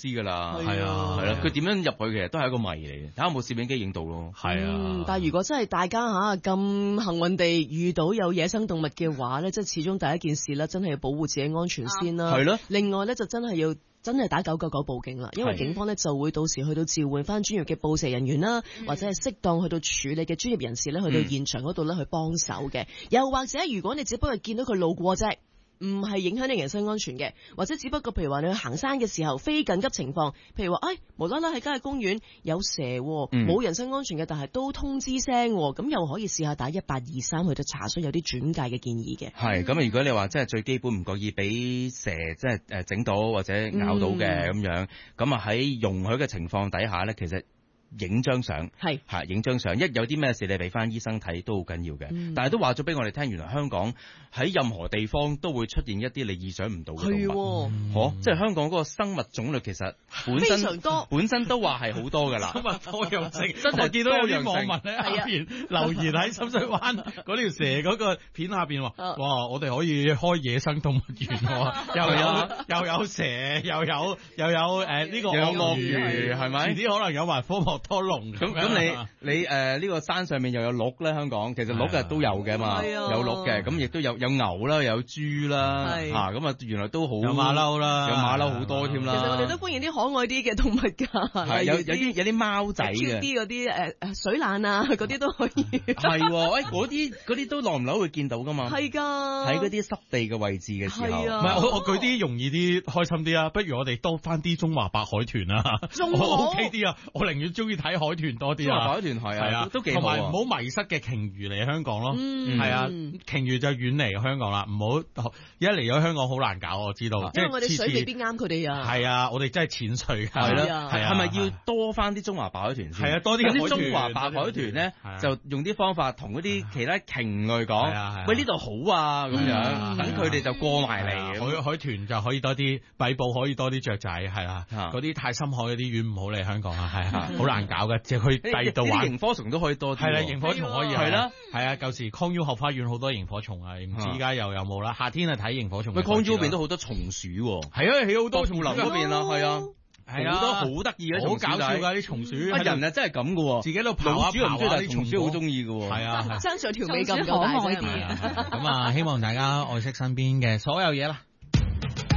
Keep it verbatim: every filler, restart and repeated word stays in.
知噶啦。 係啊， 係啦，佢點樣入去其實都係一個謎嚟嘅，睇下有冇攝影機影到咯。 係啊、 嗯，但係如果真係大家吓咁幸運地遇到有野生動物嘅話咧，即係始終第一件事咧，真係要保護自己安全先啦。 係咯。 另外咧，就真係要。真係打九九九報警啦，因為警方咧就會到時去到召喚翻專業嘅捕蛇人員啦，嗯、或者係適當去到處理嘅專業人士咧，去到現場嗰度咧去幫手嘅。又或者如果你只不過見到佢路過啫，唔係影響你人身安全嘅，或者只不過譬如話你去行山嘅時候非緊急情況，譬如話誒無啦啦喺郊野公園有蛇，冇、嗯、人身安全嘅，但係都通知聲，咁又可以試下打一八二三去到查詢有啲轉介嘅建議嘅。 係咁，如果你話即係最基本唔覺意俾蛇即係誒整到或者咬到嘅咁、嗯、樣，咁啊喺容許嘅情況底下咧，其實。影張相係嚇，影張相，一有啲咩事你俾翻醫生睇都好緊要嘅。嗯、但係都話咗俾我哋聽，原來香港喺任何地方都會出現一啲你意想唔到嘅動物，嗬、嗯，即係香港嗰個生物種類其實本身非常多，本身都話係好多㗎啦。生物多樣性，真係見到有啲網民喺下邊留言喺深水灣嗰條蛇嗰個片下邊話：哇，我哋可以開野生動物園喎，又有又有蛇，又有又有誒呢、呃呢個鱷魚係咪？遲啲可能有埋科莫多龍咁咁你你誒呢、呃呢個山上面又有鹿咧，香港其實鹿嘅都有嘅嘛，有鹿嘅，咁亦都有有牛啦，有豬啦，嚇咁啊原來都好有馬騮啦，有馬騮好多添啦。其實我哋都歡迎啲可愛啲嘅動物㗎，係有有啲有啲貓仔嘅，啲嗰啲誒水獺啊嗰啲都可以。係喎，誒嗰啲嗰啲都耐唔耐會見到㗎嘛？係㗎，喺嗰啲濕地嘅位置嘅時候。唔係我我舉啲容易啲開心啲啊，不如我哋多翻啲中華白海豚啊，我 OK 啲啊，我寧願中意睇海豚多啲啊！海豚係啊，啊都幾好。同埋唔好迷失嘅鯨魚嚟香港咯，係、嗯、啊，鯨魚就遠離香港啦，唔好一嚟咗香港好難搞，我知道。因為我哋水未必啱佢哋啊。係啊，我哋真係淺水。係咯，係啊。係咪要多翻啲中華白海豚先？係啊，多啲啲中華白海豚咧，就用啲方法同嗰啲其他鯨類講，喂呢度好啊咁樣，等佢哋就過埋嚟。海海豚就可以多啲，閉捕可以多啲雀仔，係啊，嗰啲太深海嗰啲魚唔好嚟香港啊，係啊，好難搞嘅，即係去第二度玩。螢火蟲都可以多啲。係啦，螢火蟲可以係啦，係啊，舊時康雍後花園好多螢火蟲啊，唔知依家又有冇啦？夏天啊睇螢火蟲。喂，康雍嗰邊都好多松鼠喎。係啊，起好多松林嗰邊啦，係啊，係啊，好多好得意嘅，好搞笑㗎啲松鼠。啊人啊真係咁嘅喎，自己喺度跑啊跑啊，啲松鼠好中意嘅喎。係啊，生上條尾咁可愛啲。咁啊，希望大家愛惜身邊嘅所有嘢啦。